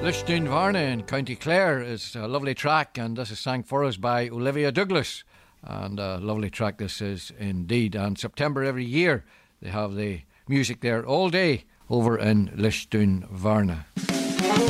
Lishdun Varna in County Clare is a lovely track, and this is sang for us by Olivia Douglas. And a lovely track this is indeed. And September every year they have the music there all day over in Lishdun Varna.